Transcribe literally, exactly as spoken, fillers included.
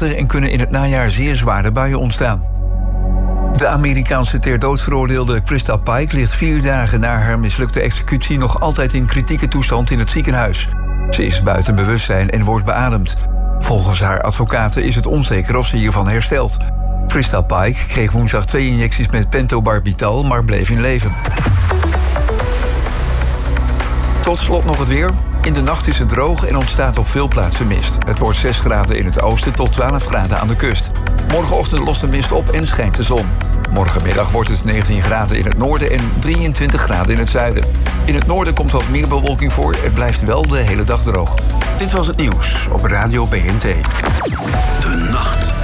water en kunnen in het najaar zeer zware buien ontstaan. De Amerikaanse ter dood veroordeelde Krista Pike ligt vier dagen na haar mislukte executie nog altijd in kritieke toestand in het ziekenhuis. Ze is buiten bewustzijn en wordt beademd. Volgens haar advocaten is het onzeker of ze hiervan herstelt. Krista Pike kreeg woensdag twee injecties met pentobarbital, maar bleef in leven. Tot slot nog het weer. In de nacht is het droog en ontstaat op veel plaatsen mist. Het wordt zes graden in het oosten tot twaalf graden aan de kust. Morgenochtend lost de mist op en schijnt de zon. Morgenmiddag wordt het negentien graden in het noorden en drieëntwintig graden in het zuiden. In het noorden komt wat meer bewolking voor. Het blijft wel de hele dag droog. Dit was het nieuws op Radio B N T. De nacht.